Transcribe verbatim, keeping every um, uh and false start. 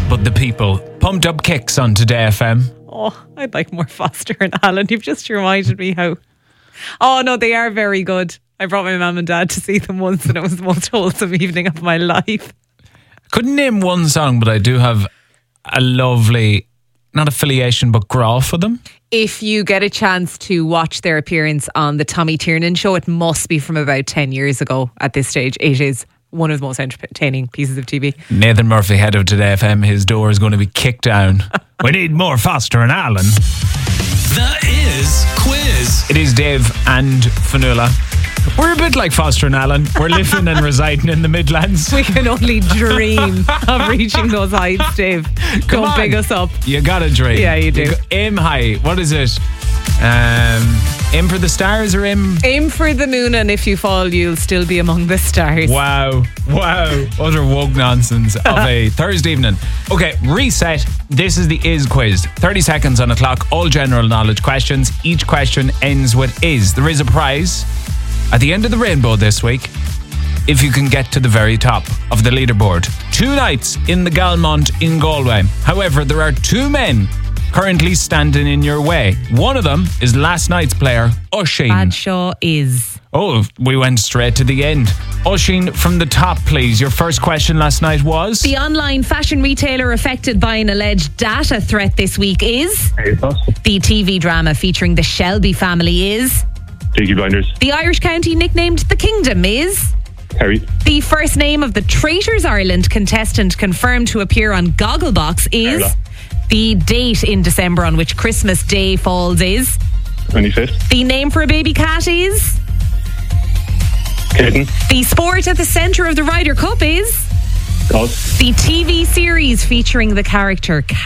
but the people. Pumped Up Kicks on Today F M. Oh, I'd like more Foster and Alan. You've just reminded me how... Oh, no, they are very good. I brought my mum and dad to see them once and it was the most wholesome evening of my life. Couldn't name one song, but I do have a lovely, not affiliation, but graph for them. If you get a chance to watch their appearance on the Tommy Tiernan show, it must be from about ten years ago at this stage. It is one of the most entertaining pieces of T V. Nathan Murphy, head of Today F M, his door is going to be kicked down. We need more Foster and Alan. The Is Quiz. It is Dave and Fanula. We're a bit like Foster and Alan. We're living and residing in the Midlands. We can only dream of reaching those heights, Dave. Come Don't on. big us up. You gotta dream. Yeah, you do. go- aim high. What is it? Um, aim for the stars or aim... Aim for the moon, and if you fall, you'll still be among the stars. Wow. Wow. Utter woke nonsense of a Thursday evening. Okay, reset. This is the Is Quiz. thirty seconds on the clock. All general knowledge questions. Each question ends with is. There is a prize at the end of the rainbow this week if you can get to the very top of the leaderboard. Two nights in the Galmont in Galway. However, there are two men currently standing in your way. One of them is last night's player, Oisín. Bradshaw is. Oh, we went straight to the end. Oisín, from the top, please. Your first question last night was? The online fashion retailer affected by an alleged data threat this week is? The T V drama featuring the Shelby family is? Peaky Blinders. The Irish county nicknamed The Kingdom is? Kerry. The first name of the Traitors Ireland contestant confirmed to appear on Gogglebox is? Carla. The date in December on which Christmas Day falls is? twenty-fifth. The name for a baby cat is? Kitten. The sport at the centre of the Ryder Cup is? Golf. The T V series featuring the character